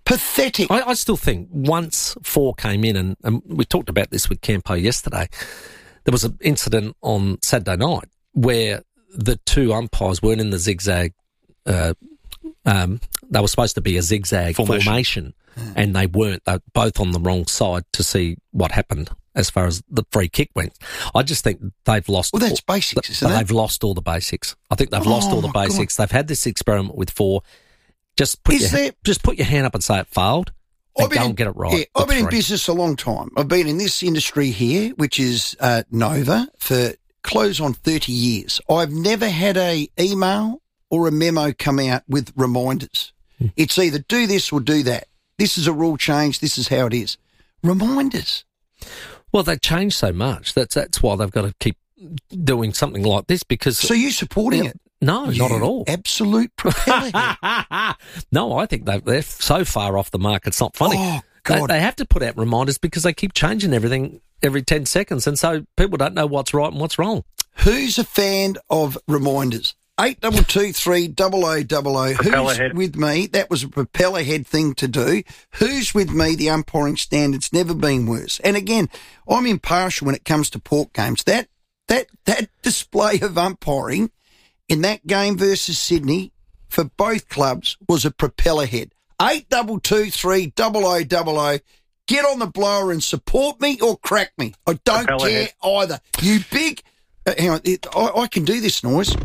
Pathetic. I still think once 4 came in, and we talked about this with Campo yesterday, there was an incident on Saturday night where the 2 umpires weren't in the zigzag. They were supposed to be a zigzag formation and they weren't. They were both on the wrong side to see what happened as far as the free kick went. I just think they've lost... Well, that's basics, isn't it? They've lost all the basics. I think they've lost all the basics. God. They've had this experiment with 4. Just put your hand up and say it failed and go and get it right. Yeah, I've been in business a long time. I've been in this industry here, which is Nova, for close on 30 years. I've never had a email or a memo come out with reminders. It's either do this or do that. This is a rule change. This is how it is. Reminders. Well, they changed so much. That's why they've got to keep doing something like this because... So you're supporting it? No, not at all. Absolute propeller head. No, I think they're so far off the mark, it's not funny. Oh, God. They have to put out reminders because they keep changing everything every 10 seconds, and so people don't know what's right and what's wrong. Who's a fan of reminders? 8223 0000. Who's with me? That was a propeller head thing to do. Who's with me? The umpiring standard's never been worse. And again, I'm impartial when it comes to Port games. That display of umpiring in that game versus Sydney for both clubs was a propeller head. 8223 0000. Get on the blower and support me or crack me. I don't care either. You big... hang on, I can do this noise.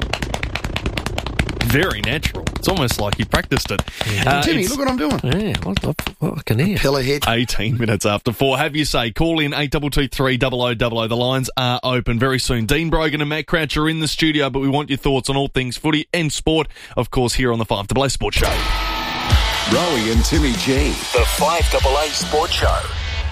Very natural. It's almost like you practiced it. Timmy, look what I'm doing. Yeah, I can hear. Propeller head. 18 minutes after 4. Have you say, call in 8223 0000. The lines are open very soon. Dean Brogan and Matt Crouch are in the studio, but we want your thoughts on all things footy and sport, of course, here on the 5AA Sports Show. Rowie and Timmy G. The 5AA Sports Show.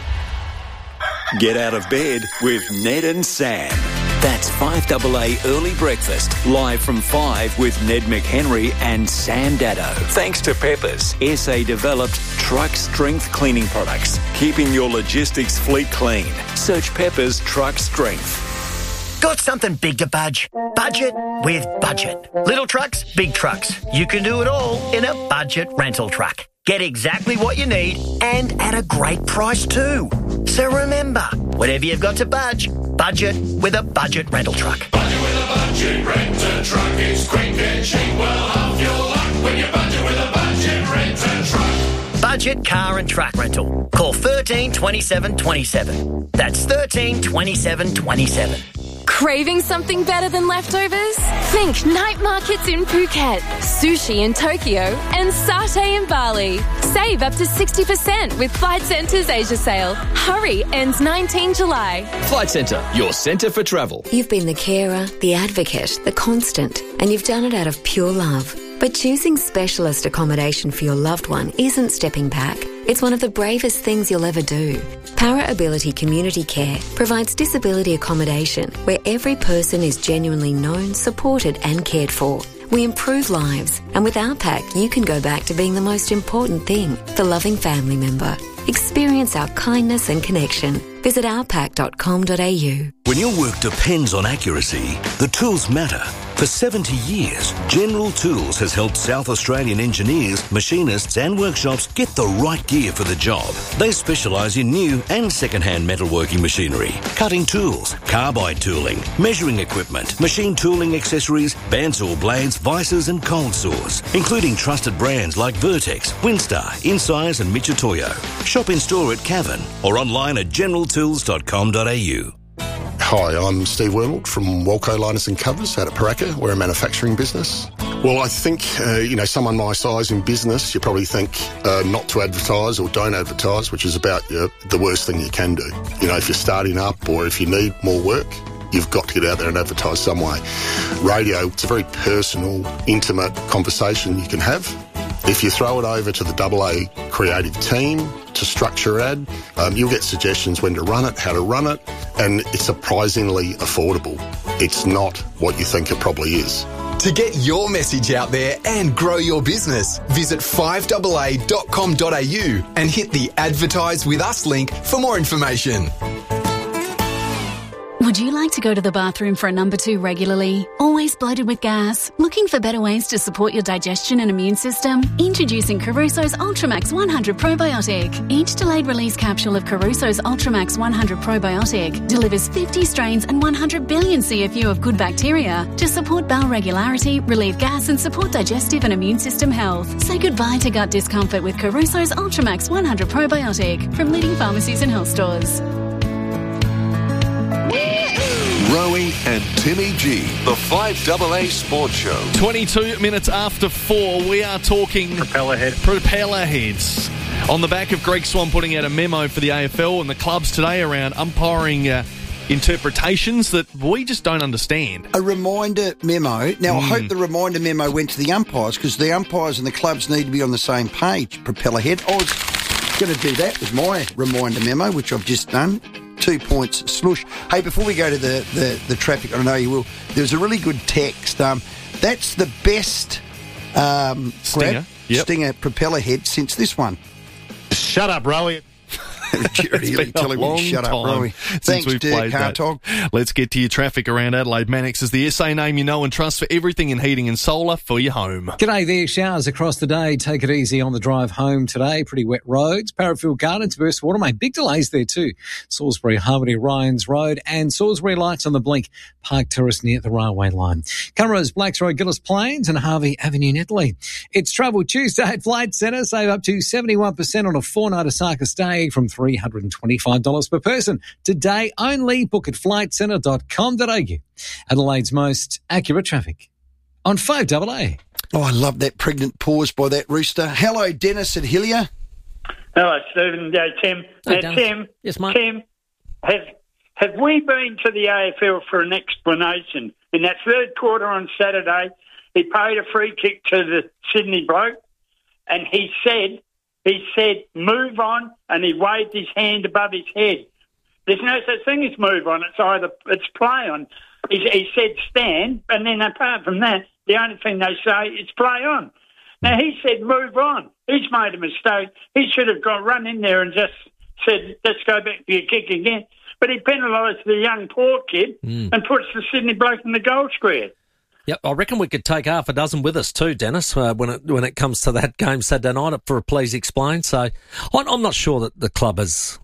Get out of bed with Ned and Sam. That's 5AA Early Breakfast, live from 5 with Ned McHenry and Sam Dado. Thanks to Peppers, SA-developed truck strength cleaning products, keeping your logistics fleet clean. Search Peppers Truck Strength. Got something big to budge? Budget with Budget. Little trucks, big trucks. You can do it all in a budget rental truck. Get exactly what you need and at a great price too. So remember, whatever you've got to budget with a budget rental truck. Budget with a budget rental truck is quick and cheap. Well, half your luck when you budget with a budget rental truck. Budget car and truck rental. Call 13 27 27. That's 13 27 27. Craving something better than leftovers? Think night markets in Phuket, sushi in Tokyo, and satay in Bali. Save up to 60% with Flight Centre's Asia sale. Hurry, ends 19 July. Flight Centre, your centre for travel. You've been the carer, the advocate, the constant, and you've done it out of pure love. But choosing specialist accommodation for your loved one isn't stepping back. It's one of the bravest things you'll ever do. Para Ability Community Care provides disability accommodation where every person is genuinely known, supported and cared for. We improve lives, and with our pack, you can go back to being the most important thing, the loving family member. Experience our kindness and connection. Visit ourpack.com.au. When your work depends on accuracy, the tools matter. For 70 years, General Tools has helped South Australian engineers, machinists and workshops get the right gear for the job. They specialise in new and second-hand metalworking machinery, cutting tools, carbide tooling, measuring equipment, machine tooling accessories, bandsaw blades, vices and cold saws, including trusted brands like Vertex, Winstar, Insize and Michitoyo. Shop in store at Cavan or online at generaltools.com.au. Hi, I'm Steve Wormald from Walco Liners and Covers out at Paraka. We're a manufacturing business. Well, I think, someone my size in business, you probably think not to advertise or don't advertise, which is about the worst thing you can do. If you're starting up or if you need more work, you've got to get out there and advertise some way. Radio, it's a very personal, intimate conversation you can have. If you throw it over to the AA creative team to structure ad, you'll get suggestions when to run it, how to run it, and it's surprisingly affordable. It's not what you think it probably is. To get your message out there and grow your business, visit 5AA.com.au and hit the Advertise With Us link for more information. Would you like to go to the bathroom for a number 2 regularly? Always bloated with gas? Looking for better ways to support your digestion and immune system? Introducing Caruso's Ultramax 100 Probiotic. Each delayed release capsule of Caruso's Ultramax 100 Probiotic delivers 50 strains and 100 billion CFU of good bacteria to support bowel regularity, relieve gas and support digestive and immune system health. Say goodbye to gut discomfort with Caruso's Ultramax 100 Probiotic from leading pharmacies and health stores. Rowie and Timmy G, the 5AA Sports Show. 22 minutes after 4, we are talking propeller heads. On the back of Greg Swan putting out a memo for the AFL and the clubs today around umpiring interpretations that we just don't understand. A reminder memo. Now, I hope the reminder memo went to the umpires, because the umpires and the clubs need to be on the same page, propeller head. I was going to do that with my reminder memo, which I've just done. 2 points, slush. Hey, before we go to the traffic, I know you will, there's a really good text. That's the best Stinger propeller head since this one. Shut up, Rowie. It's been a long shut up, Rowie. Thanks, we've played that. Let's get to your traffic around Adelaide. Mannix is the SA name you know and trust for everything in heating and solar for your home. G'day there. Showers across the day. Take it easy on the drive home today. Pretty wet roads. Parafield Gardens, Burst Watermain. Big delays there too. Salisbury, Harmony, Ryans Road and Salisbury Lights on the Blink. Park Terrace near the railway line. Cumrose, Blacks Road, Gillis Plains and Harvey Avenue, Netley. It's Travel Tuesday at Flight Centre. Save up to 71% on a 4-night Osaka stay from $325 per person. Today only. Book at flightcentre.com.au. Adelaide's most accurate traffic on 5AA. Oh, I love that pregnant pause by that rooster. Hello, Dennis at Hillier. Hello, Stephen. Tim. Hey, now, Dennis. Tim. Yes, mate. Tim, have we been to the AFL for an explanation? In that third quarter on Saturday, he paid a free kick to the Sydney bloke, and he said, move on, and he waved his hand above his head. There's no such thing as move on. It's play on. He said stand, and then apart from that, the only thing they say is play on. Now, he said move on. He's made a mistake. He should have run in there and just said, let's go back to your kick again. But he penalised the young poor kid and puts the Sydney bloke in the goal square. Yep, I reckon we could take half a dozen with us too, Dennis, when it comes to that game Saturday night for a Please Explain. So I'm not sure that the club has,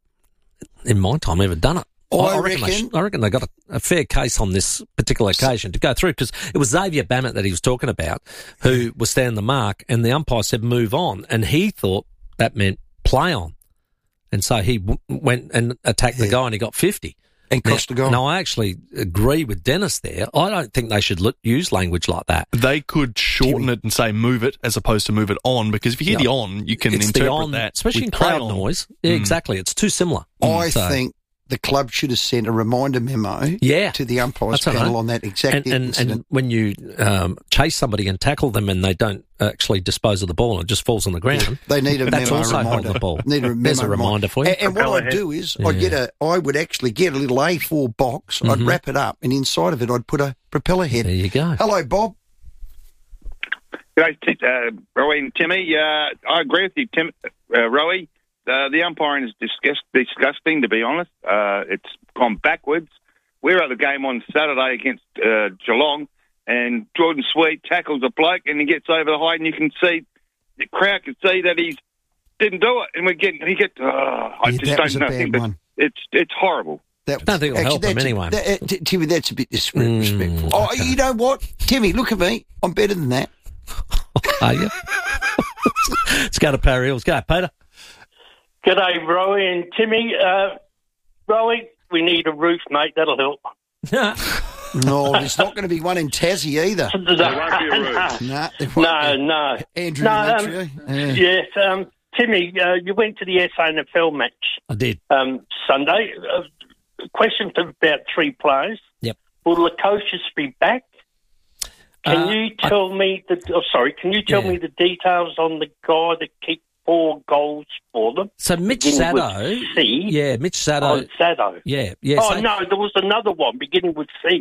in my time, ever done it. I reckon they got a fair case on this particular occasion to go through, because it was Xavier Bannett that he was talking about, who was standing the mark, and the umpire said move on, and he thought that meant play on. And so he went and attacked the guy, and he got 50. And cost a goal. No, I actually agree with Dennis there. I don't think they should use language like that. They could shorten it and say move it as opposed to move it on, because if you hear the on, you can interpret that. Especially in crowd noise. Yeah, exactly. It's too similar. I think the club should have sent a reminder memo to the umpires panel on that exact incident. And when you chase somebody and tackle them and they don't actually dispose of the ball and it just falls on the ground, they need a that's memo also reminder. holding the ball. There's a reminder for you. And what I'd do is I would actually get a little A4 box, I'd wrap it up, and inside of it I'd put a propeller head. There you go. Hello, Bob. G'day, Rowie and Timmy. I agree with you, Rowie. The umpiring is disgusting, to be honest. It's gone backwards. We were at the game on Saturday against Geelong, and Jordan Sweet tackles a bloke, and he gets over the height, and you can see, the crowd can see that he didn't do it, and I just don't know. It's horrible. I don't think it'll help him anyway. Timmy, that's a bit disrespectful. Okay. You know what? Timmy, look at me. I'm better than that. Are you? Let's go to Parry Hills. Go, Peter. G'day, Rowie and Timmy. Rowie, we need a roof, mate. That'll help. No, there's not going to be one in Tassie either. No. Andrew, yes, Timmy, you went to the SANFL match. I did. Sunday. Question for about 3 players. Yep. Will Lukosius be back? Can you tell me the details on the guy that kicked 4 goals for them? So Mitch Sado. Mitch Sado. Oh, Sado. Yeah. No, there was another one beginning with C.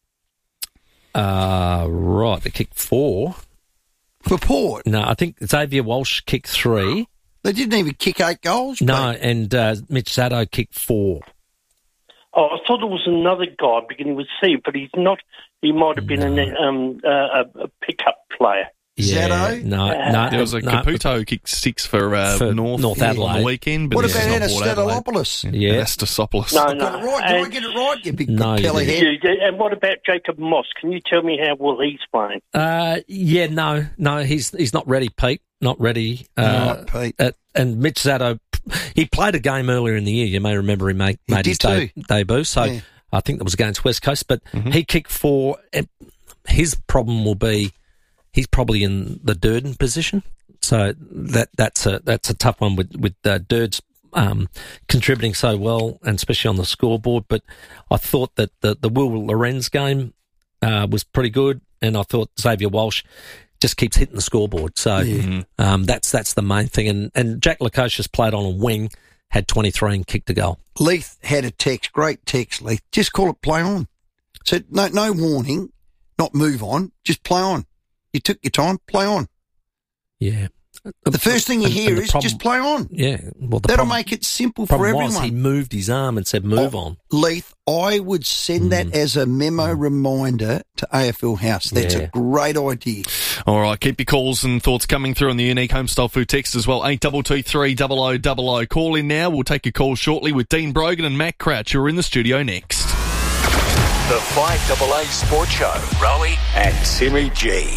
Right, they kicked 4. For Port? No, I think Xavier Walsh kicked 3. They didn't even kick 8 goals? No, and Mitch Sado kicked 4. Oh, I thought it was another guy beginning with C, but he's not. He might have been a pickup player. Yeah, no. There was a Caputo who kicked 6 for North Adelaide on the weekend. But what about Anastasiopoulos? Yeah. Anastasiopoulos. No. Did I get it right, you big you head? And what about Jacob Moss? Can you tell me how well he's playing? No, he's not ready, Pete. Not ready. Not Pete. And Mitch Zaddo, he played a game earlier in the year. You may remember he made his debut. So I think that was against West Coast, but he kicked 4. His problem will be he's probably in the Durden position. So that's a tough one with Durd's contributing so well, and especially on the scoreboard. But I thought that the Will Lorenz game was pretty good, and I thought Xavier Walsh just keeps hitting the scoreboard. So that's the main thing. And Jack Lukosius played on a wing, had 23 and kicked a goal. Leith had a text, great text, Leith. Just call it play on. So no warning, not move on, just play on. You took your time, play on. Yeah. The first thing you hear is just play on. Yeah. Well, that'll make it simple for everyone. He moved his arm and said move on. Leith, I would send that as a memo reminder to AFL House. That's a great idea. All right, keep your calls and thoughts coming through on the unique Homestyle Food text as well. 8223 0000. Call in now. We'll take your call shortly with Dean Brogan and Matt Crouch, who are in the studio next. The 5AA Sports Show. Rowie and Timmy G.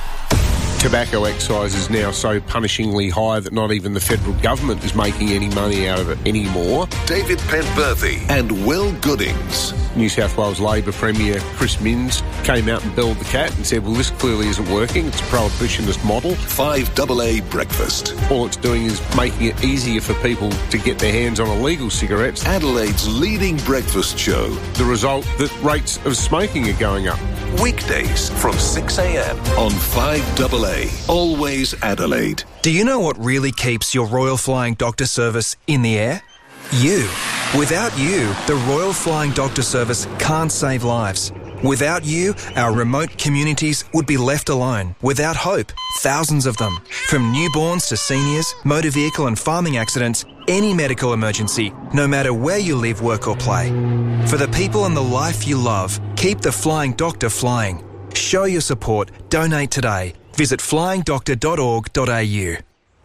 Tobacco excise is now so punishingly high that not even the federal government is making any money out of it anymore. David Penberthy and Will Goodings. New South Wales Labor Premier Chris Minns came out and belled the cat and said, well, this clearly isn't working. It's a prohibitionist model. 5AA Breakfast. All it's doing is making it easier for people to get their hands on illegal cigarettes. Adelaide's leading breakfast show. The result that rates of smoking are going up. Weekdays from 6 a.m. on 5AA. Always Adelaide. Do you know what really keeps your Royal Flying Doctor Service in the air? You. Without you, the Royal Flying Doctor Service can't save lives. Without you, our remote communities would be left alone, without hope. Thousands of them. From newborns to seniors, motor vehicle and farming accidents, any medical emergency, no matter where you live, work or play. For the people and the life you love, keep the Flying Doctor flying. Show your support. Donate today. Visit flyingdoctor.org.au.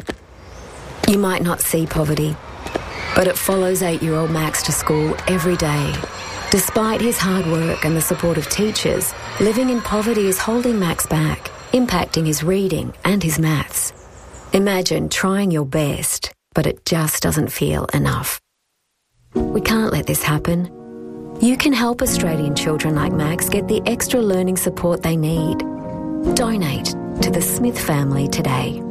You might not see poverty, but it follows 8-year-old Max to school every day. Despite his hard work and the support of teachers, living in poverty is holding Max back, impacting his reading and his maths. Imagine trying your best, but it just doesn't feel enough. We can't let this happen. You can help Australian children like Max get the extra learning support they need. Donate to the Smith family today.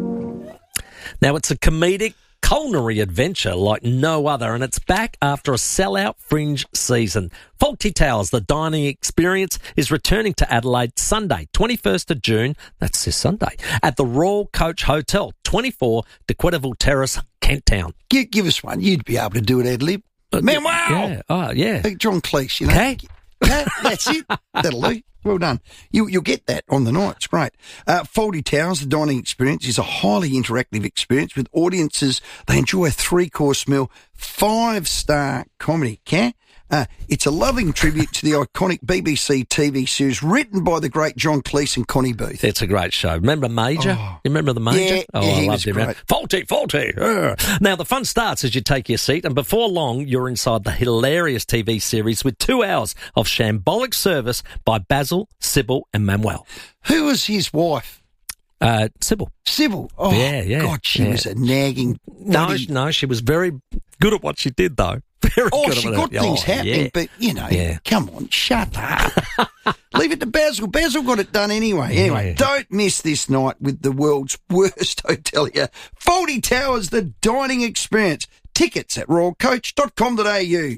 Now, it's a comedic culinary adventure like no other, and it's back after a sellout Fringe season. Fawlty Towers, the dining experience, is returning to Adelaide Sunday, 21st of June, that's this Sunday, at the Royal Coach Hotel, 24 De Quetterville Terrace, Kent Town. Give us one. You'd be able to do it, ad-lib. Man, wow! Yeah. Oh, yeah. Like John Cleese, you know. Okay. That's it. That'll do. Well done. You'll get that on the night. It's great. Fawlty Towers, the dining experience, is a highly interactive experience with audiences. They enjoy a 3-course meal, 5-star comedy. It's a loving tribute to the iconic BBC TV series written by the great John Cleese and Connie Booth. It's a great show. Remember Major? You remember the Major? Yeah, I loved him. great. Fawlty. Now, the fun starts as you take your seat, and before long, you're inside the hilarious TV series with 2 hours of shambolic service by Basil, Sybil and Manuel. Who was his wife? Sybil. Sybil. Oh, yeah. God, she was a nagging... No, she was very good at what she did, though. Very good she at got it. things happening, but, you know, come on, shut up. Leave it to Basil. Basil got it done anyway. Anyway, don't miss this night with the world's worst hotelier, Fawlty Towers, the dining experience. Tickets at royalcoach.com.au.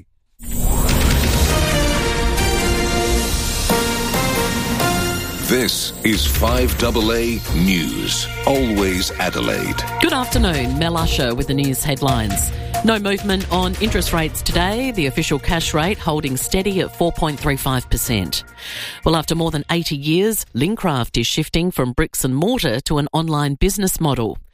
This is 5AA News. Always Adelaide. Good afternoon. Mel Usher with the news headlines. No movement on interest rates today. The official cash rate holding steady at 4.35%. Well, after more than 80 years, Lincraft is shifting from bricks and mortar to an online business model.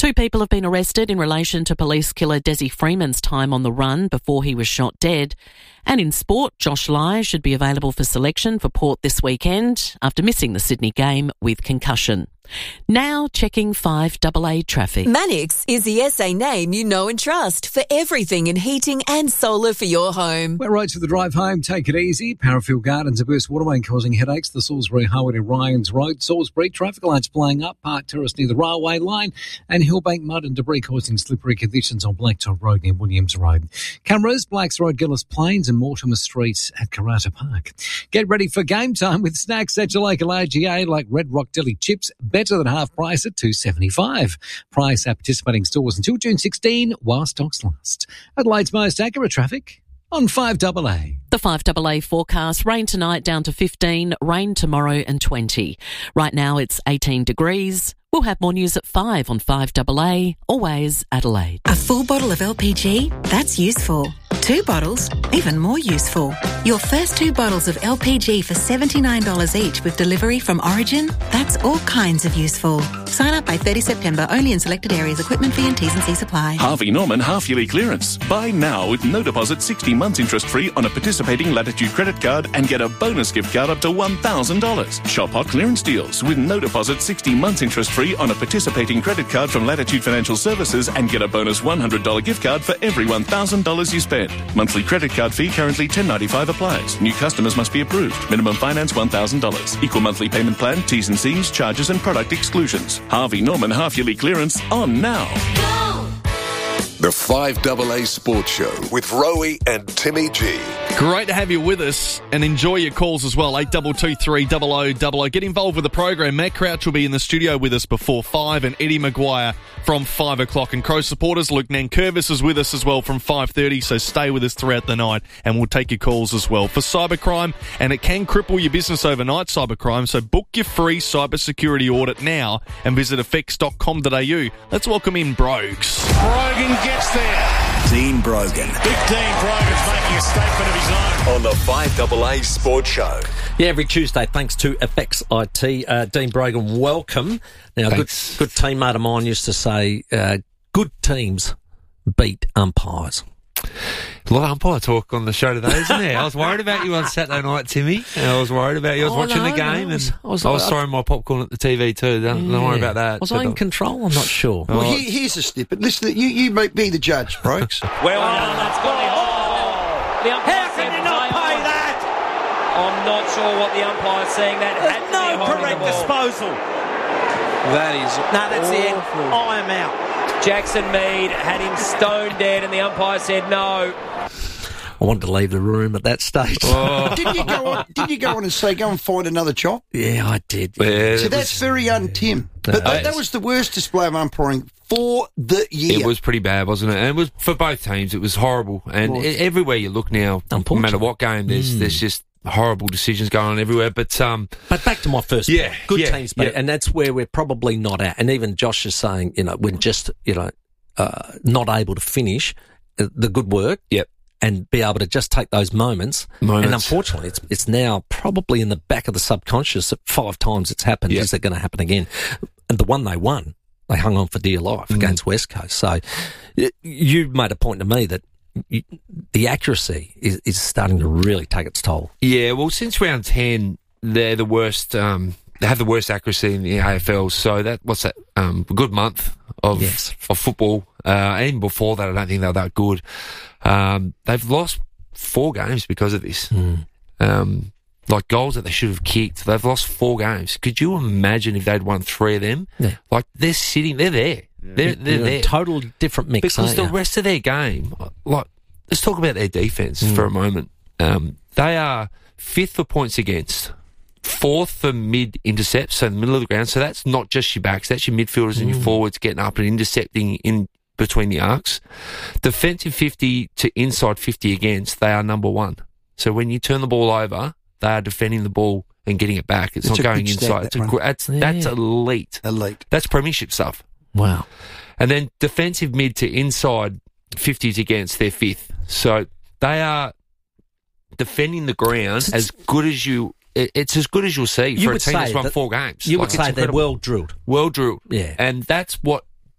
2 people have been arrested in relation to police killer Desi Freeman's time on the run before he was shot dead. And in sport, Josh Lai should be available for selection for Port this weekend after missing the Sydney game with concussion. Now checking 5AA traffic. Manix is the SA name you know and trust for everything in heating and solar for your home. Wet roads for the drive home. Take it easy. Parafield Gardens, a burst waterway causing headaches. The Salisbury Highway to Ryans Road. Salisbury traffic lights playing up. Park Terrace near the railway line. And Hillbank mud and debris causing slippery conditions on Blacktop Road near Williams Road. Cameras, Blacks Road, Gillis Plains and Mortimer Street at Karata Park. Get ready for game time with snacks at your local AGA like Red Rock Deli chips. Better than half price at $2.75. Price at participating stores until June 16 while stocks last. Adelaide's most accurate traffic on 5AA. The 5AA forecast, rain tonight down to 15, rain tomorrow and 20. Right now it's 18 degrees. We'll have more news at 5 on 5AA, always Adelaide. A full bottle of LPG? That's useful. 2 bottles? Even more useful. Your first 2 bottles of LPG for $79 each with delivery from Origin? That's all kinds of useful. Sign up by 30 September, only in selected areas. Equipment fee and T's and C apply. Harvey Norman half-yearly clearance. Buy now with no deposit, 60 months interest-free on a participating Latitude credit card and get a bonus gift card up to $1,000. Shop hot clearance deals with no deposit, 60 months interest-free on a participating credit card from Latitude Financial Services and get a bonus $100 gift card for every $1,000 you spend. Monthly credit card fee currently $10.95 applies. New customers must be approved. Minimum finance $1,000. Equal monthly payment plan, T's and C's, charges and product exclusions. Harvey Norman half-yearly clearance on now. The 5AA Sports Show with Rowie and Timmy G. Great to have you with us and enjoy your calls as well. 8223 0000. Get involved with the program. Matt Crouch will be in the studio with us before 5 and Eddie Maguire from 5 o'clock. And Crow supporters, Luke Nankervis is with us as well from 5:30. So stay with us throughout the night and we'll take your calls as well. For cybercrime, and it can cripple your business overnight, cybercrime. So book your free cybersecurity audit now and visit effects.com.au. Let's welcome in Brogues. Brogan gets there. Dean Brogan. Big Dean Brogan's making a statement of his own. On the 5AA Sports Show. Yeah, every Tuesday, thanks to Effects IT. Dean Brogan, welcome. Now, good teammate of mine used to say, good teams beat umpires. A lot of umpire talk on the show today, isn't there? I was worried about you on Saturday night, Timmy. And I was worried about you. I was watching the game and I was throwing my popcorn at the TV too. Don't worry about that. Was I in control? I'm not sure. Well, here's a snippet. Listen, you may be the judge, Brokes. Well done. That's got the umpire. How can you not pay that? I'm not sure what the umpire's saying. That had to be correct disposal. That is that's the end. I am out. Jackson Mead had him stone dead and the umpire said no. I wanted to leave the room at that stage. Oh. Didn't you go on and say, go and find another chop? Yeah, I did. Yeah, so that's very un-Tim. But that was the worst display of umpiring for the year. It was pretty bad, wasn't it? And it was for both teams. It was horrible. And everywhere you look now, no matter what game, there's just horrible decisions going on everywhere. But back to my first point. Good teams, and that's where we're probably not at. And even Josh is saying, we're just, not able to finish the good work. Yep. And be able to just take those moments. And unfortunately, it's now probably in the back of the subconscious that 5 times it's happened. Is it going to happen again? And the one they won, they hung on for dear life against West Coast. So you made a point to me that the accuracy is starting to really take its toll. Yeah, well, since round 10, they're the worst. They have the worst accuracy in the AFL. So a good month of football. And even before that, I don't think they were that good. They've lost 4 games because of this. Like goals that they should have kicked. They've lost 4 games. Could you imagine if they'd won 3 of them? Yeah. Like they're there. They're there. Total different mix. Because the rest of their game, let's talk about their defence for a moment. They are 5th for points against, 4th for mid intercepts, so in the middle of the ground. So that's not just your backs, that's your midfielders and your forwards getting up and intercepting in between the arcs. Defensive 50 to inside 50 against, they are number 1. So when you turn the ball over, they are defending the ball and getting it back. It's not going inside. That's elite. That's premiership stuff. Wow. And then defensive mid to inside 50s against, they're 5th. So they are defending the ground as good as you. It's as good as you'll see for a team that's won 4 games. You would say they're well drilled. Well drilled. Yeah. And that's what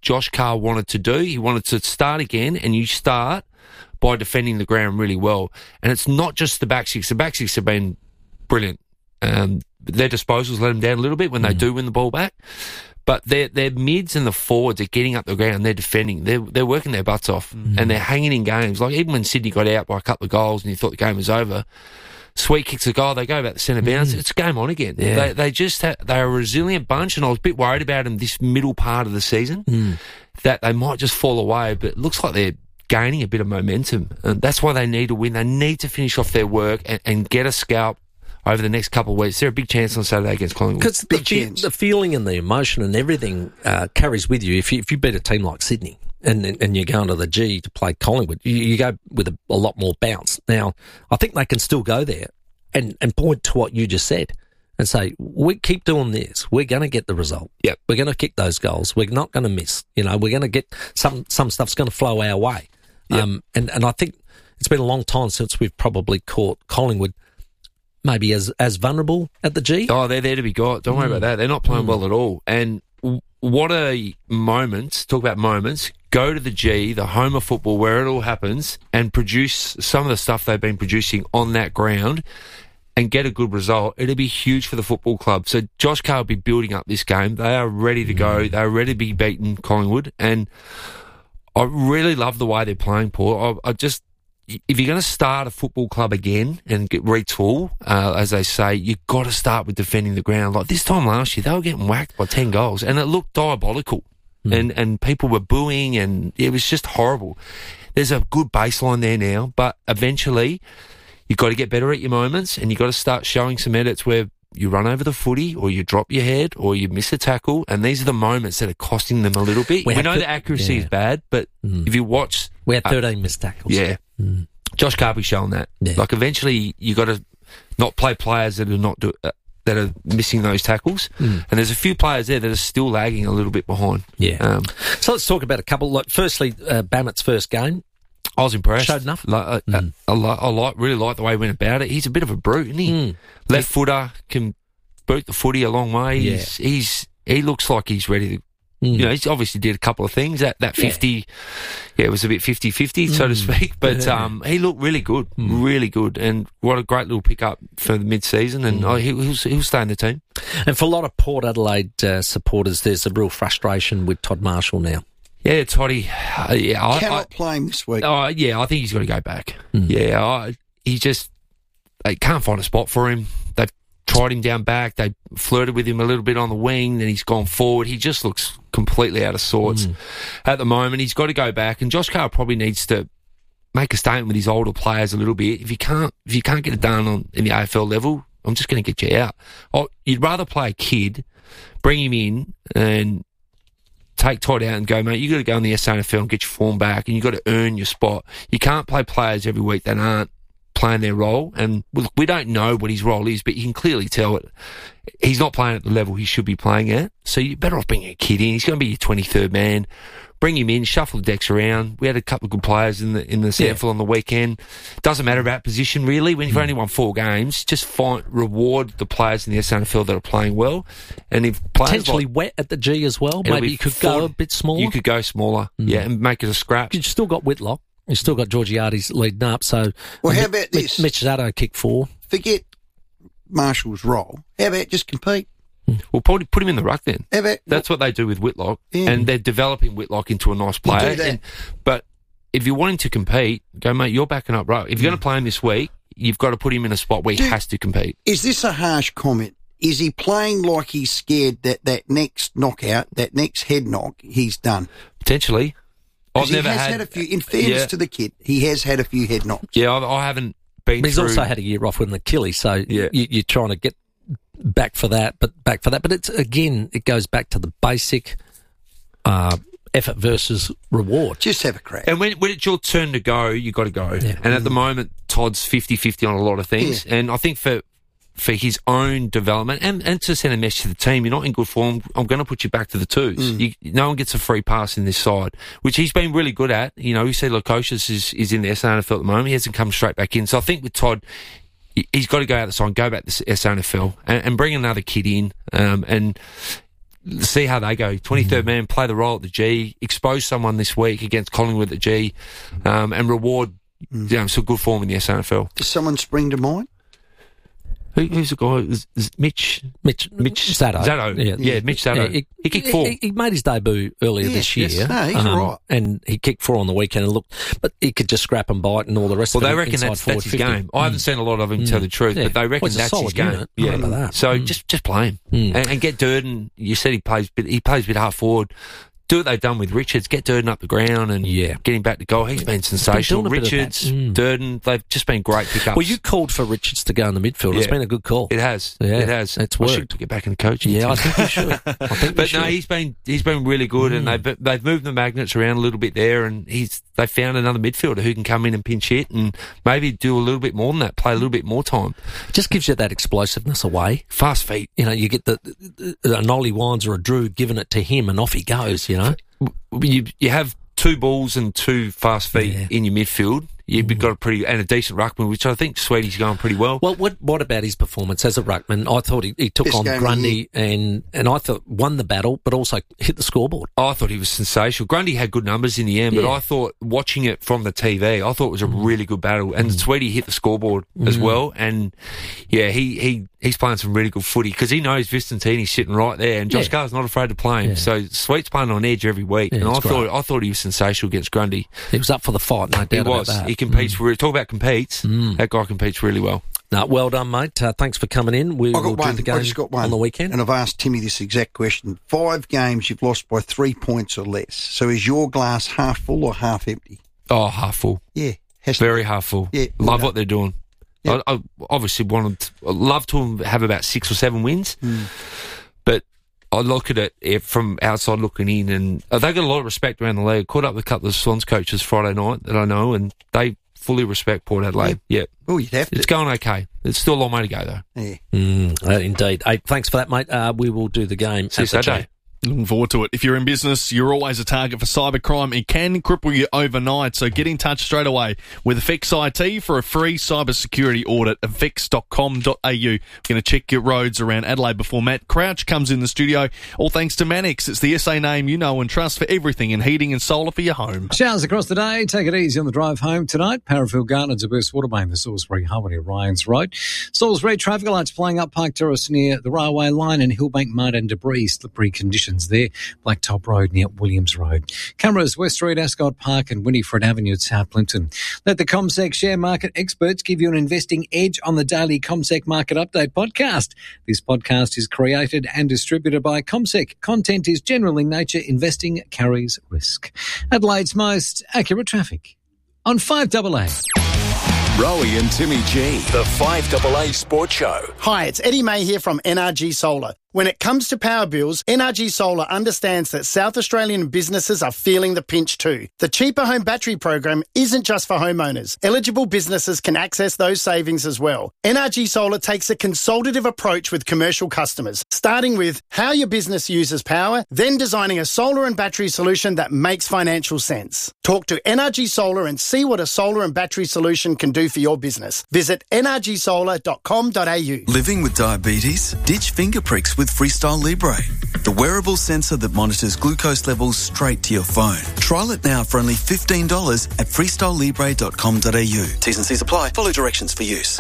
Josh Carr wanted to do. He wanted to start again, and you start by defending the ground really well. And it's not just the back six. The back six have been brilliant. Their disposals let them down a little bit when they do win the ball back. But their mids and the forwards are getting up the ground. They're defending. They're working their butts off, and they're hanging in games. Like even when Sydney got out by a couple of goals and you thought the game was over, Sweet kicks a goal, they go about the centre bounce, it's game on again. Yeah. They're a resilient bunch, and I was a bit worried about them this middle part of the season, that they might just fall away, but it looks like they're gaining a bit of momentum. And that's why they need to win. They need to finish off their work and get a scalp over the next couple of weeks. They're a big chance on Saturday against Collingwood. Because the feeling and the emotion and everything carries with you. If you beat a team like Sydney and you go into the G to play Collingwood, you go with a lot more bounce. Now, I think they can still go there and point to what you just said and say, we keep doing this. We're going to get the result. Yep. We're going to kick those goals. We're not going to miss. We're going to get some stuff's going to flow our way. Yep. And I think it's been a long time since we've probably caught Collingwood maybe as vulnerable at the G. Oh, they're there to be got. Don't worry about that. They're not playing well at all. And what a moment, talk about moments, go to the G, the home of football, where it all happens, and produce some of the stuff they've been producing on that ground and get a good result. It'll be huge for the football club. So Josh Carr will be building up this game. They are ready to go. They're ready to be beating Collingwood. And I really love the way they're playing, Paul. If you're going to start a football club again and retool, as they say, you've got to start with defending the ground. Like this time last year, they were getting whacked by 10 goals, and it looked diabolical. And people were booing, and it was just horrible. There's a good baseline there now, but eventually you've got to get better at your moments, and you've got to start showing some edits where you run over the footy, or you drop your head, or you miss a tackle, and these are the moments that are costing them a little bit. We know the accuracy is bad, but if you watch... We had 13 missed tackles. Yeah. Josh Carr be showing that. Yeah. Like, eventually, you got to not play players that are that are missing those tackles, and there's a few players there that are still lagging a little bit behind. Yeah. So let's talk about a couple. Like, firstly, Bammett's first game. I was impressed. Showed enough. I really like the way he went about it. He's a bit of a brute, isn't he? Left footer, can boot the footy a long way. Yeah. He looks like he's ready to. He's obviously did a couple of things. That 50, it was a bit 50-50, so to speak. But he looked really good, really good. And what a great little pickup for the mid-season. And he'll stay in the team. And for a lot of Port Adelaide supporters, there's a real frustration with Todd Marshall now. Yeah, Toddy. Cannot play him this week. I think he's got to go back. They can't find a spot for him. They've tried him down back. They flirted with him a little bit on the wing. Then he's gone forward. He just looks completely out of sorts at the moment. He's got to go back. And Josh Carr probably needs to make a statement with his older players a little bit. If you can't get it done in the AFL level, I'm just going to get you out. You'd rather play a kid, bring him in, and take Todd out and go, mate, you got to go in the SANFL and get your form back, and you got to earn your spot. You can't play players every week that aren't playing their role, and we don't know what his role is, but you can clearly tell it. He's not playing at the level he should be playing at, so you're better off bringing a kid in. He's going to be your 23rd man. Bring him in, shuffle the decks around. We had a couple of good players in the SANFL on the weekend. Doesn't matter about position really. When you've only won 4 games, just reward the players in the SANFL that are playing well. And if players potentially wet at the G as well, maybe you could go a bit smaller. You could go smaller, and make it a scrap. You've still got Whitlock. You've still got Georgiades leading up. So, well, how about this? Mitch Zaddo kicked 4. Forget Marshall's role. How about just compete? Well, probably put him in the ruck then. That's what they do with Whitlock, and they're developing Whitlock into a nice player. But if you're wanting to compete, go, mate, you're backing up ruck. If you're going to play him this week, you've got to put him in a spot where he has to compete. Is this a harsh comment? Is he playing like he's scared that next knockout, that next head knock, he's done? Potentially. I've never had a few. In fairness to the kid, he has had a few head knocks. Yeah, I haven't been. But he's also had a year off with an Achilles, so you're trying to get back for that. But it's it goes back to the basic effort versus reward. Just have a crack. And when it's your turn to go, you got to go. Yeah. And at the moment, Todd's 50-50 on a lot of things. Yeah. And I think for his own development and to send a message to the team, you're not in good form, I'm going to put you back to the 2s. No one gets a free pass in this side, which he's been really good at. You see Lukosius is in the SANFL at the moment. He hasn't come straight back in. So I think with Todd, he's got to go out the side, go back to the SANFL and bring another kid in. And see how they go. 23rd man, play the role at the G, expose someone this week against Collingwood at the G, and reward some good form in the SANFL. Does someone spring to mind? Who's the guy? Is Mitch Zaddo. Yeah, Mitch Zaddo. Yeah, he kicked 4. He made his debut earlier this year. Yes. No, he's right. And he kicked 4 on the weekend and but he could just scrap and bite and all the rest of it. Well, they reckon that's his 50. game. I haven't seen a lot of him, to tell the truth, but they reckon that's his game. That. So just play him and get Durden. You said he plays a bit half forward. Do what they've done with Richards, get Durden up the ground and get him back to goal. He's been sensational. Richards, Durden, they've just been great pickups. Well, you called for Richards to go in the midfield. It's been a good call. It has. Yeah, it has. It's I worked. should get back in coaching. Yeah, I think you should. But no, he's been really good, and they've moved the magnets around a little bit there, and they found another midfielder who can come in and pinch hit and maybe do a little bit more than that, play a little bit more time. Just gives you that explosiveness away. Fast feet. You know, you get an Ollie Wines or a Drew giving it to him and off he goes, you know. You have 2 balls and 2 fast feet in your midfield. You've got a decent ruckman, which I think Sweety's going pretty well. Well, what about his performance as a ruckman? I thought he took on Grundy and I thought won the battle, but also hit the scoreboard. I thought he was sensational. Grundy had good numbers in the end, but I thought watching it from the TV, I thought it was a really good battle. And Sweety hit the scoreboard as well. And he's playing some really good footy because he knows Vicentini's sitting right there, and Josh Carr's not afraid to play him. Yeah. So Sweet's playing on edge every week, and I thought he was sensational against Grundy. He was up for the fight, no doubt about that. He competes. Talk about competes. That guy competes really well. No, well done, mate. Thanks for coming in. I just got one on the weekend, and I've asked Timmy this exact question. 5 games you've lost by 3 points or less. So is your glass half full or half empty? Oh, half full. Yeah, very half full. Yeah, love what they're doing. Yep. I obviously love to have about 6 or 7 wins, but I look at it from outside looking in, and they got a lot of respect around the league. Caught up with a couple of Swans coaches Friday night that I know, and they fully respect Port Adelaide. Yeah. Oh, you'd have to. It's going okay. It's still a long way to go, though. Yeah. Indeed. Hey, thanks for that, mate. We will do the game See you Saturday. Looking forward to it. If you're in business, you're always a target for cybercrime. It can cripple you overnight, so get in touch straight away with Effects IT for a free cybersecurity audit. Effects.com.au. We're going to check your roads around Adelaide before Matt Crouch comes in the studio. All thanks to Mannix. It's the SA name you know and trust for everything in heating and solar for your home. Showers across the day. Take it easy on the drive home tonight. Parafield Gardens, Burst Watermain, the Salisbury Harmony Ryans Road. Salisbury traffic lights playing up Park Terrace near the railway line, and Hillbank mud and debris, slippery conditions there. Blacktop Road near Williams Road. Cameras West Street, Ascot Park and Winifred Avenue at South Plimpton. Let the CommSec share market experts give you an investing edge on the daily CommSec Market Update podcast. This podcast is created and distributed by CommSec. Content is general in nature. Investing carries risk. Adelaide's most accurate traffic on 5AA. Rowie and Timmy G, the 5AA Sports Show. Hi, it's Eddie May here from NRG Solar. When it comes to power bills, NRG Solar understands that South Australian businesses are feeling the pinch too. The Cheaper Home Battery program isn't just for homeowners. Eligible businesses can access those savings as well. NRG Solar takes a consultative approach with commercial customers, starting with how your business uses power, then designing a solar and battery solution that makes financial sense. Talk to NRG Solar and see what a solar and battery solution can do for your business. Visit nrgsolar.com.au. Living with diabetes? Ditch finger pricks with Freestyle Libre, the wearable sensor that monitors glucose levels straight to your phone. Trial it now for only $15 at freestylelibre.com.au. T's and C's apply. Follow directions for use.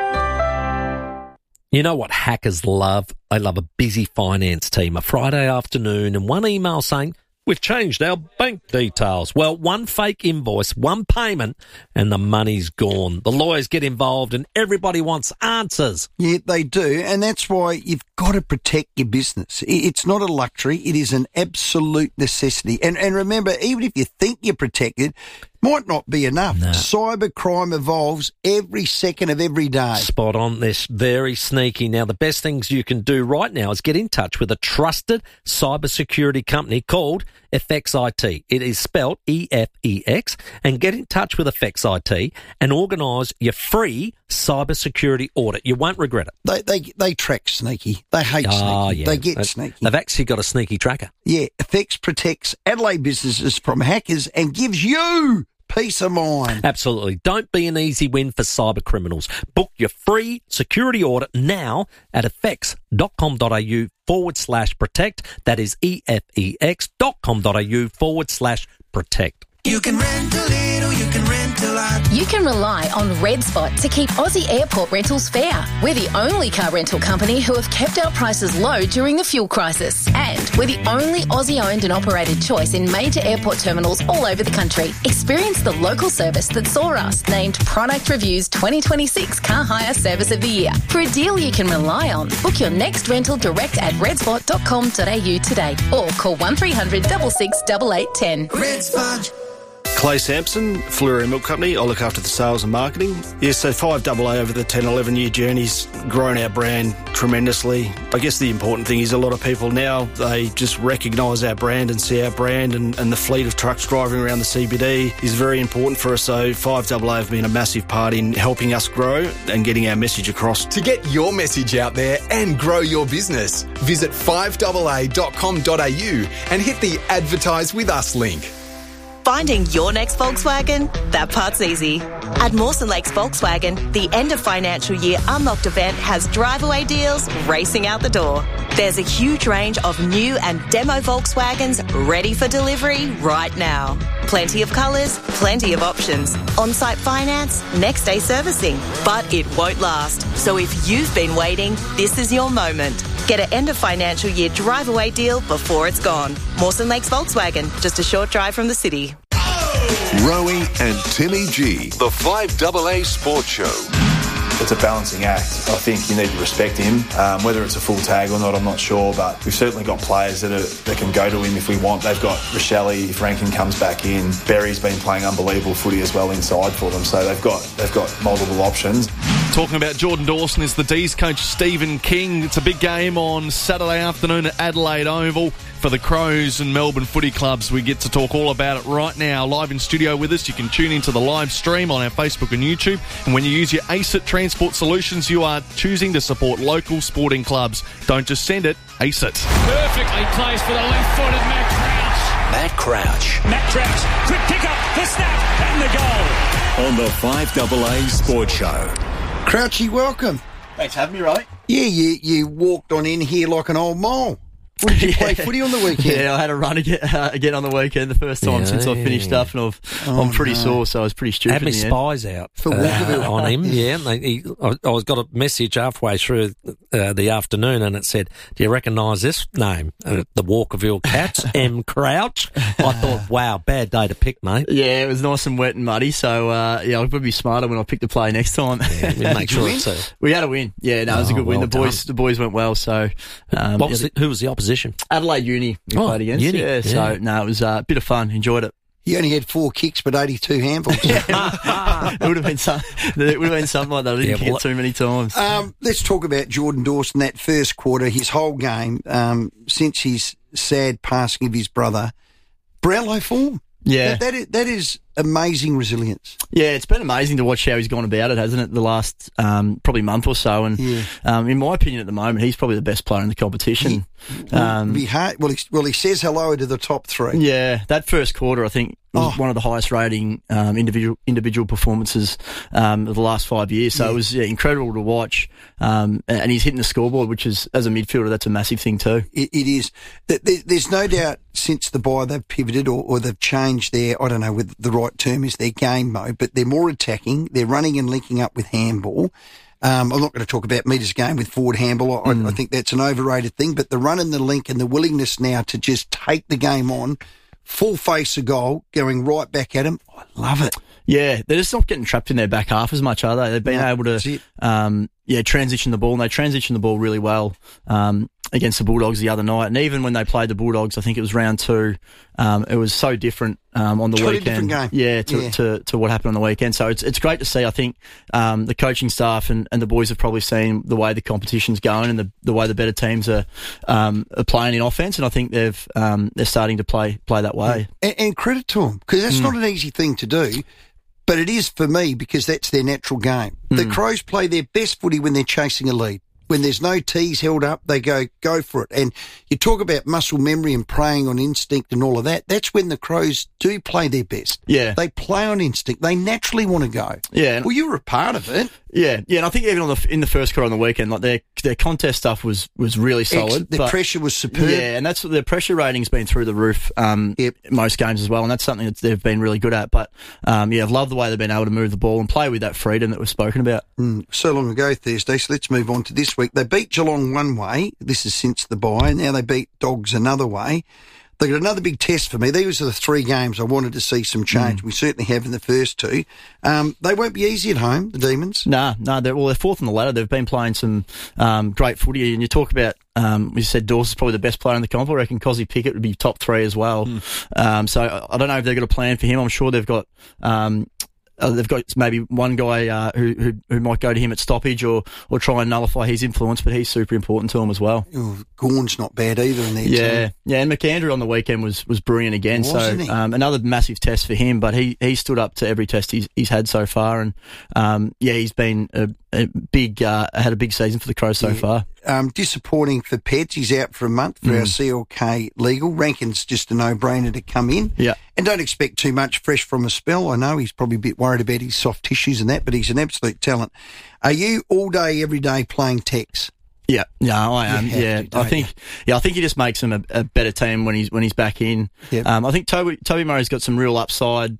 You know what hackers love? They love a busy finance team, a Friday afternoon, and one email saying, "We've changed our bank details." Well, one fake invoice, one payment, and the money's gone. The lawyers get involved and everybody wants answers. Yeah, they do, and that's why you've got to protect your business. It's not a luxury, it is an absolute necessity. And remember, even if you think you're protected, might not be enough. No. Cybercrime evolves every second of every day. Spot on. They're very sneaky. Now, the best things you can do right now is get in touch with a trusted cybersecurity company called Effects IT. It is spelled EFEX, and get in touch with Effects IT and organise your free cybersecurity audit. You won't regret it. They track sneaky. They hate sneaky. Yeah. They get sneaky. They've actually got a sneaky tracker. Yeah, Effects protects Adelaide businesses from hackers and gives you peace of mind. Absolutely. Don't be an easy win for cyber criminals. Book your free security audit now at effects.com.au/protect. That is EFEX.com.au/protect. You can rent a little, you can rent a lot. You can rely on Red Spot to keep Aussie airport rentals fair. We're the only car rental company who have kept our prices low during the fuel crisis. And we're the only Aussie-owned and operated choice in major airport terminals all over the country. Experience the local service that saw us named Product Review's 2026 Car Hire Service of the Year. For a deal you can rely on, book your next rental direct at redspot.com.au today or call 1300 66 8810. Red Spot. Clay Sampson, Fleury Milk Company. I look after the sales and marketing. Yes, so 5AA over the 10, 11-year journey's grown our brand tremendously. I guess the important thing is a lot of people now, they just recognise our brand and see our brand and the fleet of trucks driving around the CBD is very important for us. So 5AA have been a massive part in helping us grow and getting our message across. To get your message out there and grow your business, visit 5AA.com.au and hit the Advertise With Us link. Finding your next Volkswagen? That part's easy. At Mawson Lakes Volkswagen, the end of financial year Unlocked event has drive-away deals racing out the door. There's a huge range of new and demo Volkswagens ready for delivery right now. Plenty of colours, plenty of options. On-site finance, next-day servicing. But it won't last. So if you've been waiting, this is your moment. Get an end of financial year drive-away deal before it's gone. Mawson Lakes Volkswagen, just a short drive from the city. Rowie and Timmy G, the 5AA Sports Show. It's a balancing act. I think you need to respect him. Whether it's a full tag or not, I'm not sure, but we've certainly got players that can go to him if we want. They've got Rochelle if Rankin comes back in. Berry's been playing unbelievable footy as well inside for them, so they've got multiple options. Talking about Jordan Dawson is the D's coach Stephen King. It's a big game on Saturday afternoon at Adelaide Oval for the Crows and Melbourne footy clubs. We get to talk all about it right now. Live in studio with us, you can tune into the live stream on our Facebook and YouTube. And when you use your ACET Transport Solutions, you are choosing to support local sporting clubs. Don't just send it, ACET. Perfectly placed for the left-footed Matt Crouch. Matt Crouch, quick pick up, the snap, and the goal. On the 5AA Sports Show. Crouchy, welcome. Thanks for having me, Roy. Yeah, you walked on in here like an old mole. What did you play footy on the weekend? Yeah, I had a run again on the weekend, the first time since I finished up, and I'm pretty sore, so I was pretty stupid. I had my spies out for Walkerville on him. Yeah, I got a message halfway through the afternoon, and it said, "Do you recognise this name? The Walkerville Cats, M. Crouch." I thought, wow, bad day to pick, mate. Yeah, it was nice and wet and muddy, so I'll probably be smarter when I pick the play next time. Yeah, make sure we had a win. Yeah, no, it was a good win. The boys went well. So, who was the opposition? Adelaide Uni we played against. Uni. Yeah, so no, it was a bit of fun. Enjoyed it. You only had 4 kicks, but 82 handballs. It would have been something like that. I didn't hit too many times. Let's talk about Jordan Dawson. That first quarter, his whole game since his sad passing of his brother, Brownlow form. Yeah, that is amazing resilience. Yeah, it's been amazing to watch how he's gone about it, hasn't it? The last probably month or so, and in my opinion, at the moment, he's probably the best player in the competition. Be hard. Well, he says hello to the top 3. Yeah, that first quarter, I think, was one of the highest rating individual performances of the last 5 years. So it was incredible to watch. And he's hitting the scoreboard, which is, as a midfielder, that's a massive thing too. It is. There's no doubt since the bye they've pivoted or they've changed their, I don't know what the right term is, their game mode, but they're more attacking. They're running and linking up with handball. I'm not going to talk about Meter's game with forward handball. I think that's an overrated thing, but the run and the link and the willingness now to just take the game on, full face of goal, going right back at him. I love it. Yeah, they're just not getting trapped in their back half as much, are they? They've been able to transition the ball, and they transitioned the ball really well against the Bulldogs the other night. And even when they played the Bulldogs, I think it was round 2, it was so different on the totally weekend. Different game. To what happened on the weekend. So it's great to see. I think the coaching staff and the boys have probably seen the way the competition's going and the way the better teams are playing in offense, and I think they're starting to play that way. And credit to them, because that's not an easy thing to do. But it is for me because that's their natural game. The Crows play their best footy when they're chasing a lead. When there's no tees held up, they go for it. And you talk about muscle memory and playing on instinct and all of that. That's when the Crows do play their best. Yeah. They play on instinct. They naturally want to go. Yeah. Well, you were a part of it. Yeah, and I think even in the first quarter on the weekend, like their contest stuff was really solid. The pressure was superb. Yeah, and that's their pressure rating's been through the roof. Most games as well, and that's something that they've been really good at. But I've loved the way they've been able to move the ball and play with that freedom that we've spoken about. So long ago Thursday. So let's move on to this week. They beat Geelong one way. This is since the bye. Now they beat Dogs another way. They've got another big test for me. These are the 3 games I wanted to see some change. We certainly have in the first 2. They won't be easy at home, the Demons. No, they're fourth on the ladder. They've been playing some great footy. And you talk about, we said Dawson's probably the best player in the comp. I reckon Cozzy Pickett would be top 3 as well. So I don't know if they've got a plan for him. I'm sure they've got maybe one guy who might go to him at stoppage or try and nullify his influence, but he's super important to him as well. Gorn's not bad either in there too. Yeah, and McAndrew on the weekend was brilliant again. Wasn't he? He? Another massive test for him, but he stood up to every test he's had so far, and he's been had a big season for the Crows so far. Disappointing for Peds. He's out for a month for our CLK legal. Rankin's just a no-brainer to come in. Yeah. And don't expect too much fresh from a spell. I know he's probably a bit worried about his soft tissues and that, but he's an absolute talent. Are you all day, every day playing Tex? Yeah, I am. I think he just makes them a better team when he's back in. Yep. I think Toby Murray's got some real upside.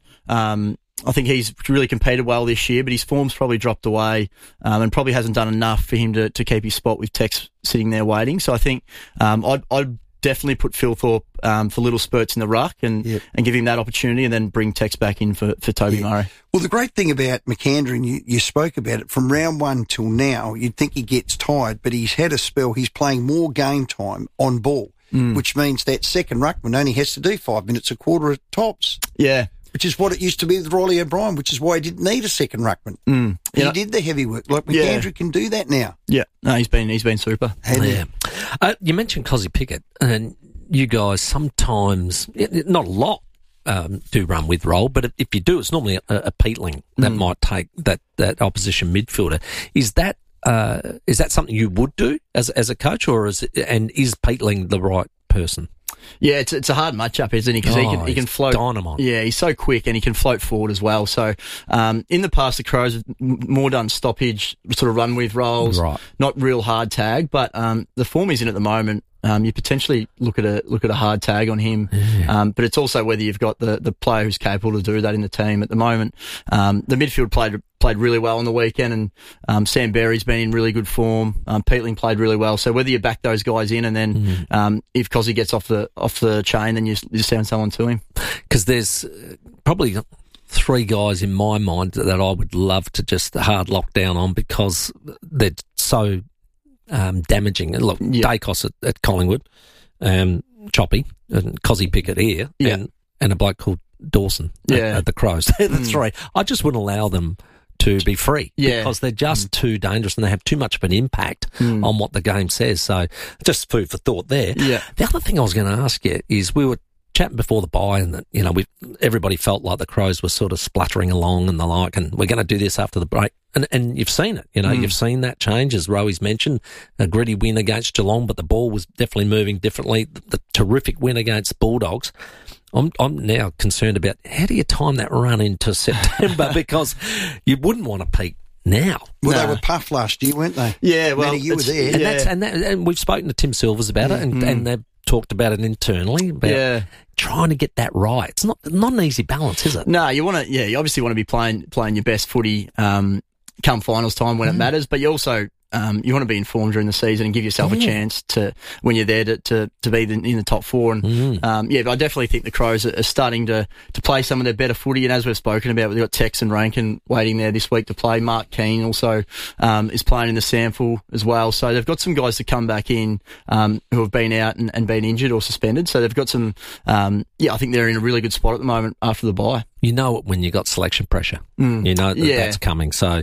I think he's really competed well this year, but his form's probably dropped away, and probably hasn't done enough for him to keep his spot with Tex sitting there waiting. So I think I'd definitely put Phil Thorpe for little spurts in the ruck and give him that opportunity, and then bring Tex back in for Toby Murray. Well, the great thing about McAndrew, and you spoke about it, from round 1 till now, you'd think he gets tired, but he's had a spell. He's playing more game time on ball, which means that second ruckman only has to do 5 minutes a quarter at tops. Yeah. Which is what it used to be with Riley O'Brien, which is why he didn't need a second ruckman. He did the heavy work. Like McAndrew can do that now. Yeah, no, he's been super. You mentioned Cozzy Pickett, and you guys sometimes, not a lot, do run with roll, but if you do, it's normally a Peatling that might take that opposition midfielder. Is that something you would do as a coach, or is Peatling the right person? Yeah, it's a hard matchup, isn't he? Because he can float. Dynamite. Yeah, he's so quick and he can float forward as well. So, in the past, the Crows have more done stoppage, sort of run with rolls, right. Not real hard tag. But the form he's in at the moment, you potentially look at a hard tag on him. Yeah. But it's also whether you've got the player who's capable to do that in the team at the moment. The midfield played really well on the weekend, and Sam Berry's been in really good form. Peatling played really well. So whether you back those guys in, and then if Cozzy gets off the chain, then you send someone to him. Because there's probably 3 guys in my mind that I would love to just hard lock down on, because they're so damaging. Look, Dacos at Collingwood, Choppy, and Cozzy Pickett here, and a bloke called Dawson at the Crows. They're the 3. I just wouldn't allow them to be free, because they're just too dangerous and they have too much of an impact on what the game says. So just food for thought there. Yeah. The other thing I was going to ask you is, we were chatting before the bye, and that, everybody felt like the Crows were sort of spluttering along and the like, and we're going to do this after the break. And you've seen it, you've seen that change, as Rowi's mentioned, a gritty win against Geelong, but the ball was definitely moving differently. The terrific win against Bulldogs. I'm now concerned about, how do you time that run into September? Because you wouldn't want to peak now. Well, they were puffed last year, weren't they? Yeah, well, Manny, you were there. And we've spoken to Tim Silvers about it, and they've talked about it internally, about trying to get that right. It's not an easy balance, is it? No, you obviously want to be playing your best footy come finals time when it matters, but you also you want to be informed during the season and give yourself a chance to, when you're there, to be in the top 4. And but I definitely think the Crows are starting to play some of their better footy. And as we've spoken about, we've got Tex and Rankin waiting there this week to play. Mark Keane also is playing in the sample as well. So they've got some guys to come back in who have been out and been injured or suspended. So they've got some. I think they're in a really good spot at the moment after the bye. You know it when you got selection pressure. You know that's coming. So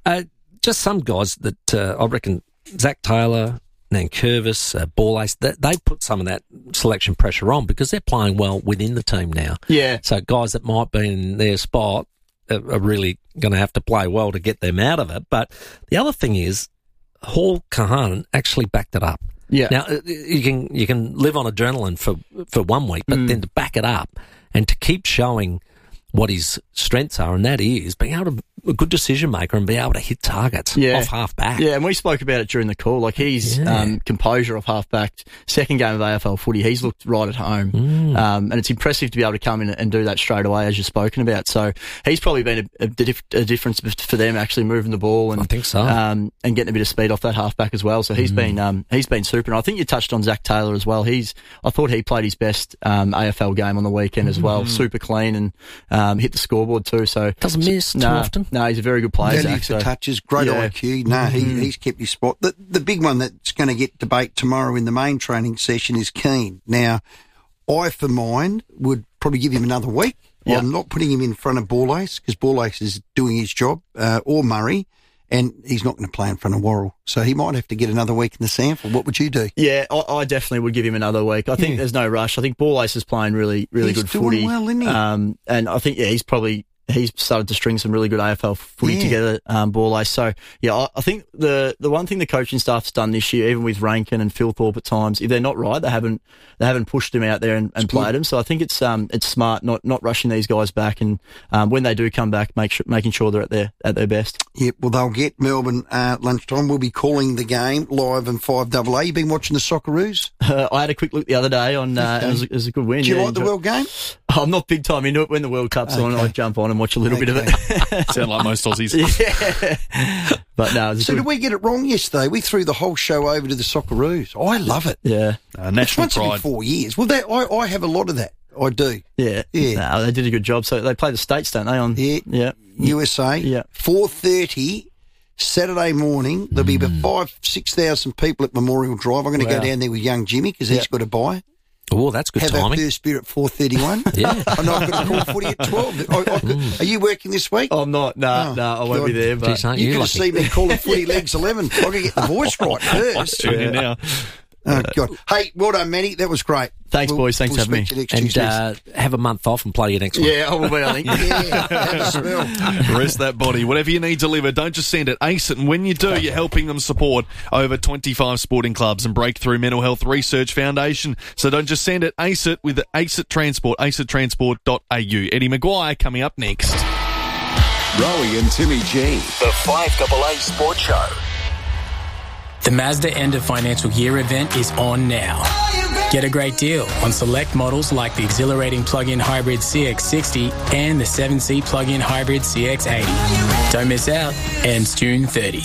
just some guys that I reckon, Zach Taylor, Nankervis, Ball Ace, they put some of that selection pressure on, because they're playing well within the team now. Yeah. So guys that might be in their spot are really going to have to play well to get them out of it. But the other thing is, Hall Kahan actually backed it up. Yeah. Now, you can live on adrenaline for 1 week, but then to back it up and to keep showing what his strengths are, and that is being able to a good decision maker and be able to hit targets off half back. Yeah, and we spoke about it during the call. Like his composure off half back, second game of AFL footy, he's looked right at home. And it's impressive to be able to come in and do that straight away, as you've spoken about. So he's probably been a difference for them actually moving the ball and I think so. And getting a bit of speed off that half back as well. So he's been super. And I think you touched on Zach Taylor as well. I thought he played his best AFL game on the weekend as well. Super clean and hit the scoreboard too. So doesn't miss too often. No, he's a very good player. Value for touches, great IQ. No, he's kept his spot. The big one that's going to get debate tomorrow in the main training session is Keane. Now, I, for mine, would probably give him another week. Yep. I'm not putting him in front of Borlase because Borlase is doing his job, or Murray, and he's not going to play in front of Worrell. So he might have to get another week in the sample. What would you do? Yeah, I definitely would give him another week. I think there's no rush. I think Borlase is playing really good footy. He's doing well, isn't he? And I think, he's started to string some really good AFL footy together, Borlase. So, I think the one thing the coaching staff's done this year, even with Rankin and Philthorpe at times, if they're not right, they haven't pushed him out there and played him. So I think it's smart not rushing these guys back, and when they do come back, making sure they're at their best. Yeah, well, they'll get Melbourne lunchtime. We'll be calling the game live on 5AA. You been watching the Socceroos? I had a quick look the other day on. It was a good win. Do you like the World game? I'm not big time into it. When the World Cup's on, I jump on and watch a little bit of it. Sound like most Aussies. Yeah. But no, did we get it wrong yesterday? We threw the whole show over to the Socceroos. I love it. Yeah. National once pride. every 4 years. Well, I have a lot of that. I do. Yeah. No, they did a good job. So they play the States, don't they? USA. Yeah. 4:30 Saturday morning. There'll be about 5,000-6,000 people at Memorial Drive. I'm going to go down there with young Jimmy because he's got a buy. Oh, that's good timing. Have our first beer at 4:31. Yeah. I know I've got to call footy at 12. Are you working this week? I'm not. No, I won't be there. But Jeez, you could have seen me calling footy legs 11. I've got to get the voice right first. Tune in now. Oh, God. Hey, well done, Manny. That was great. Thanks, boys. Thanks for having me. And have a month off and play your next one. Yeah, I will be, I think. Have a smell. Rest that body. Whatever you need delivered, don't just send it. Ace it. And when you do, you're helping them support over 25 sporting clubs and Breakthrough Mental Health Research Foundation. So don't just send it. Ace it with Ace It Transport, aceittransport.au. Eddie Maguire coming up next. Rowie and Timmy G. The 5AA Sports Show. The Mazda end of financial year event is on now. Get a great deal on select models like the exhilarating plug-in hybrid CX-60 and the 7-seat plug-in hybrid CX-80. Don't miss out. Ends June 30.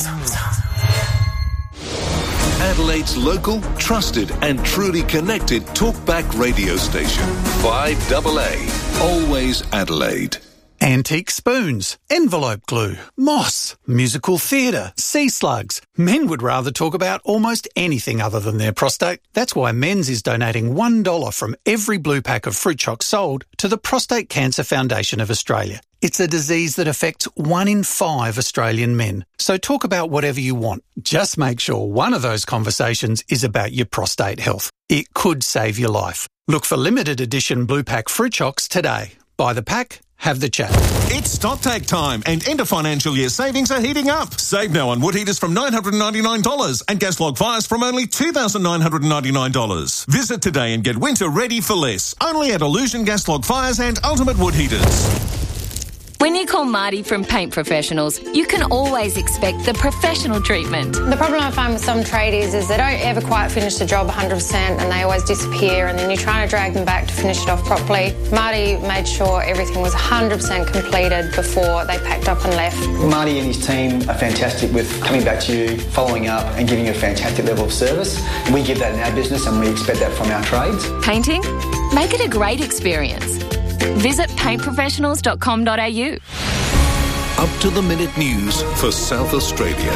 Adelaide's local, trusted and truly connected talkback radio station. 5AA. Always Adelaide. Antique spoons, envelope glue, moss, musical theatre, sea slugs. Men would rather talk about almost anything other than their prostate. That's why Men's is donating $1 from every blue pack of fruit chocs sold to the Prostate Cancer Foundation of Australia. It's a disease that affects 1 in 5 Australian men. So talk about whatever you want. Just make sure one of those conversations is about your prostate health. It could save your life. Look for limited edition blue pack fruit chocs today. Buy the pack. Have the chat. It's StockTag time and end of financial year savings are heating up. Save now on wood heaters from $999 and gas log fires from only $2,999. Visit today and get winter ready for less. Only at Illusion Gas Log Fires and Ultimate Wood Heaters. When you call Marty from Paint Professionals, you can always expect the professional treatment. The problem I find with some tradies is they don't ever quite finish the job 100% and they always disappear, and then you're trying to drag them back to finish it off properly. Marty made sure everything was 100% completed before they packed up and left. Marty and his team are fantastic with coming back to you, following up and giving you a fantastic level of service. We give that in our business and we expect that from our trades. Painting? Make it a great experience. Visit paintprofessionals.com.au. Up-to-the-minute news for South Australia.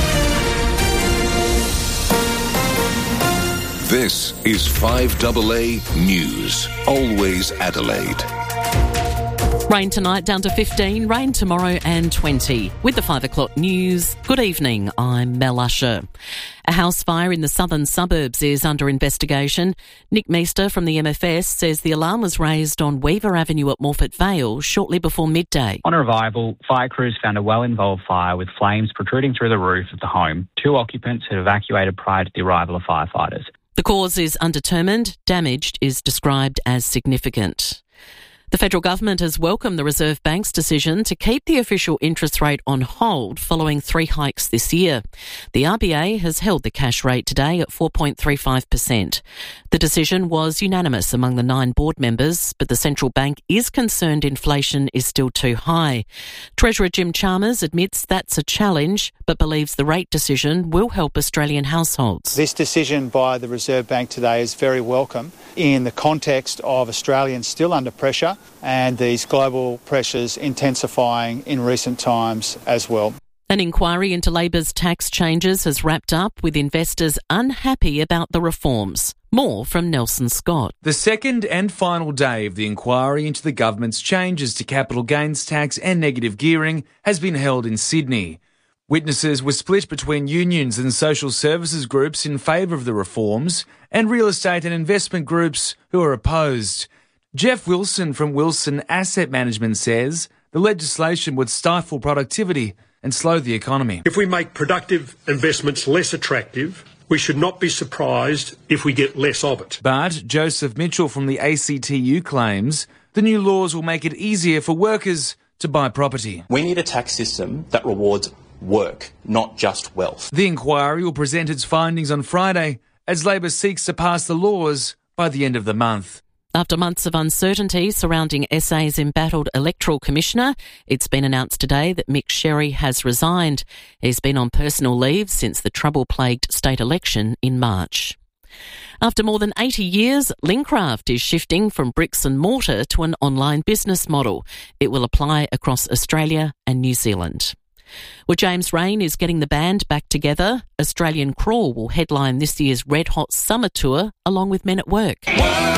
This is 5AA News. Always Adelaide. Rain tonight down to 15, rain tomorrow and 20. With the 5 o'clock news, good evening, I'm Mel Usher. A house fire in the southern suburbs is under investigation. Nick Meester from the MFS says the alarm was raised on Weaver Avenue at Morphett Vale shortly before midday. On arrival, fire crews found a well-involved fire with flames protruding through the roof of the home. 2 occupants had evacuated prior to the arrival of firefighters. The cause is undetermined. Damage is described as significant. The federal government has welcomed the Reserve Bank's decision to keep the official interest rate on hold following 3 hikes this year. The RBA has held the cash rate today at 4.35%. The decision was unanimous among the 9 board members, but the central bank is concerned inflation is still too high. Treasurer Jim Chalmers admits that's a challenge, but believes the rate decision will help Australian households. This decision by the Reserve Bank today is very welcome in the context of Australians still under pressure and these global pressures intensifying in recent times as well. An inquiry into Labor's tax changes has wrapped up with investors unhappy about the reforms. More from Nelson Scott. The second and final day of the inquiry into the government's changes to capital gains tax and negative gearing has been held in Sydney. Witnesses were split between unions and social services groups in favour of the reforms and real estate and investment groups who are opposed. Jeff Wilson from Wilson Asset Management says the legislation would stifle productivity and slow the economy. If we make productive investments less attractive, we should not be surprised if we get less of it. But Joseph Mitchell from the ACTU claims the new laws will make it easier for workers to buy property. We need a tax system that rewards work, not just wealth. The inquiry will present its findings on Friday as Labor seeks to pass the laws by the end of the month. After months of uncertainty surrounding SA's embattled electoral commissioner, it's been announced today that Mick Sherry has resigned. He's been on personal leave since the trouble-plagued state election in March. After more than 80 years, Lincraft is shifting from bricks and mortar to an online business model. It will apply across Australia and New Zealand. Well, James Rain is getting the band back together. Australian Crawl will headline this year's Red Hot Summer Tour along with Men at Work.